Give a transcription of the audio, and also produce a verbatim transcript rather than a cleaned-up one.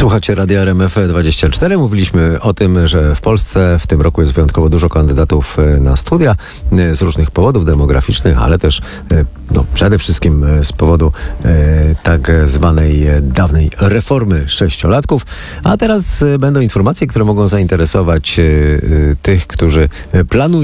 Słuchacie Radia R M F dwadzieścia cztery. Mówiliśmy o tym, że w Polsce w tym roku jest wyjątkowo dużo kandydatów na studia z różnych powodów demograficznych, ale też no, przede wszystkim z powodu tak zwanej dawnej reformy sześciolatków. A teraz będą informacje, które mogą zainteresować tych, którzy planują